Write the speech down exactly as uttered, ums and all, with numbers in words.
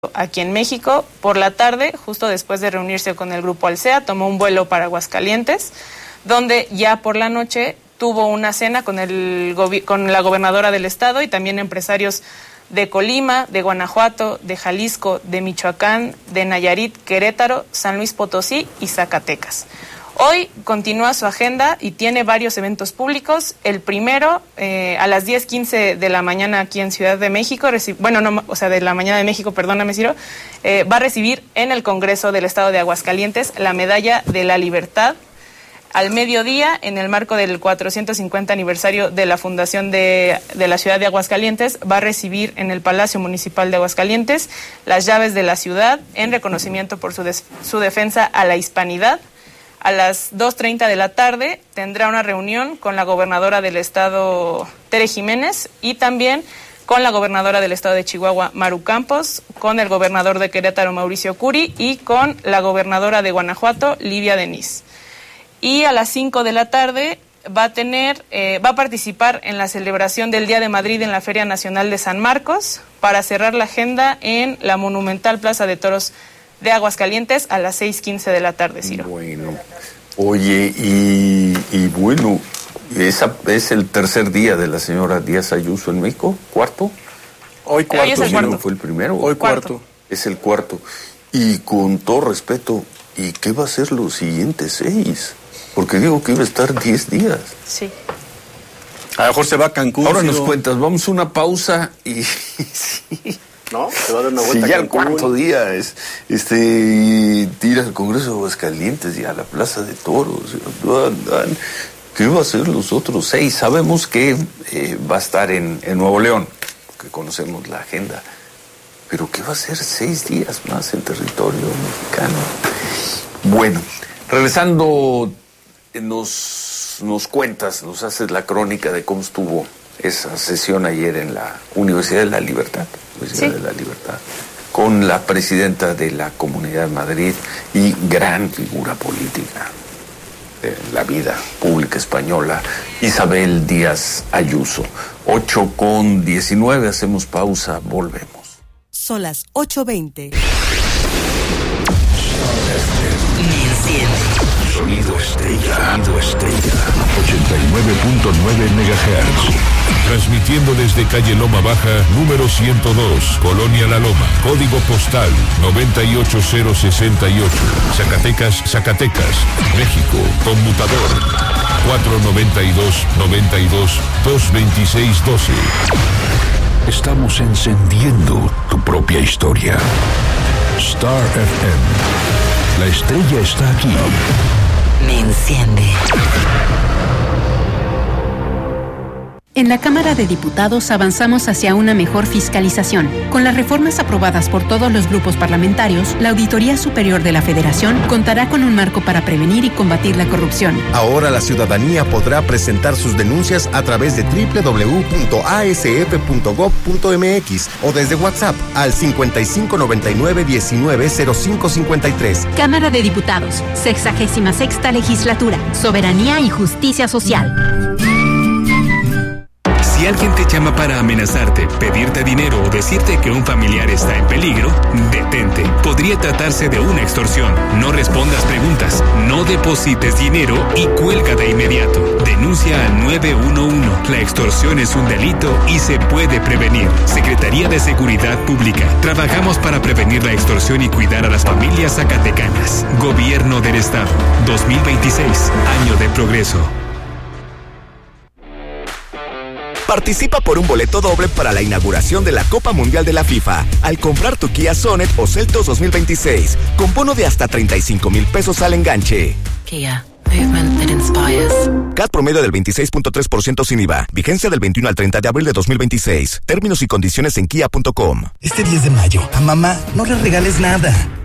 aquí en México. Por la tarde, justo después de reunirse con el grupo Alsea, tomó un vuelo para Aguascalientes, donde ya por la noche tuvo una cena con, el, con la gobernadora del estado y también empresarios de Colima, de Guanajuato, de Jalisco, de Michoacán, de Nayarit, Querétaro, San Luis Potosí y Zacatecas. Hoy continúa su agenda y tiene varios eventos públicos. El primero, eh, a las diez quince de la mañana aquí en Ciudad de México, bueno, no, o sea, de la mañana de México, perdóname, Ciro, eh, va a recibir en el Congreso del Estado de Aguascalientes la Medalla de la Libertad. Al mediodía, en el marco del cuatrocientos cincuenta aniversario de la fundación de, de la ciudad de Aguascalientes, va a recibir en el Palacio Municipal de Aguascalientes las llaves de la ciudad en reconocimiento por su, des, su defensa a la hispanidad. A las dos treinta de la tarde tendrá una reunión con la gobernadora del estado, Tere Jiménez, y también con la gobernadora del estado de Chihuahua, Maru Campos, con el gobernador de Querétaro, Mauricio Curi, y con la gobernadora de Guanajuato, Livia Denis. Y a las cinco de la tarde va a tener, eh, va a participar en la celebración del Día de Madrid en la Feria Nacional de San Marcos, para cerrar la agenda en la monumental Plaza de Toros de Aguascalientes a las seis quince de la tarde, Ciro. Bueno, oye, y, y bueno, esa es el tercer día de la señora Díaz Ayuso en México, ¿cuarto? Hoy cuarto. Hoy es el ¿Sí, cuarto. no fue el primero? Hoy cuarto. cuarto. Es el cuarto. Y con todo respeto, ¿y qué va a ser los siguientes seis? Porque digo que iba a estar diez días. Sí. A lo mejor se va a Cancún. Ahora Ciro. nos cuentas, vamos a una pausa y... sí. ¿No? Se va a dar una vuelta sí, ya a el Cancún. cuarto día es este ir al Congreso de Aguascalientes y a la Plaza de Toros. ¿Qué va a hacer los otros seis? Sabemos que eh, va a estar en, en Nuevo León, que conocemos la agenda. Pero ¿qué va a hacer seis días más en territorio mexicano? Bueno, regresando, nos, nos cuentas, nos haces la crónica de cómo estuvo esa sesión ayer en la Universidad de la Libertad, Universidad sí. de la Libertad, con la presidenta de la Comunidad de Madrid y gran figura política de la vida pública española, Isabel Díaz Ayuso. ocho con diecinueve, hacemos pausa, volvemos. Son las ocho veinte. Sonido estrella. Sonido estrella. ochenta y nueve punto nueve megahertz. Transmitiendo desde calle Loma Baja, número ciento dos, Colonia La Loma. Código postal noventa y ocho cero sesenta y ocho. Zacatecas, Zacatecas, México. Conmutador cuatro noventa y dos noventa y dos dos veintiséis doce. Estamos encendiendo tu propia historia. Star F M. La estrella está aquí. Me enciende. En la Cámara de Diputados avanzamos hacia una mejor fiscalización. Con las reformas aprobadas por todos los grupos parlamentarios, la Auditoría Superior de la Federación contará con un marco para prevenir y combatir la corrupción. Ahora la ciudadanía podrá presentar sus denuncias a través de doble u doble u doble u punto a s f punto gob punto m x o desde WhatsApp al cincuenta y cinco noventa y nueve diecinueve cero cinco cincuenta y tres. Cámara de Diputados, sexagésima sexta Legislatura, Soberanía y Justicia Social. Si alguien te llama para amenazarte, pedirte dinero o decirte que un familiar está en peligro, detente. Podría tratarse de una extorsión. No respondas preguntas, no deposites dinero y cuelga de inmediato. Denuncia al nueve uno uno. La extorsión es un delito y se puede prevenir. Secretaría de Seguridad Pública. Trabajamos para prevenir la extorsión y cuidar a las familias zacatecanas. Gobierno del Estado. dos mil veintiséis. Año de progreso. Participa por un boleto doble para la inauguración de la Copa Mundial de la FIFA al comprar tu Kia Sonet o Seltos dos mil veintiséis con bono de hasta treinta y cinco mil pesos al enganche. Kia, movement that inspires. C A T promedio del veintiséis punto tres por ciento sin I V A. Vigencia del veintiuno al treinta de abril de dos mil veintiséis. Términos y condiciones en kia punto com. Este diez de mayo, a mamá no le regales nada.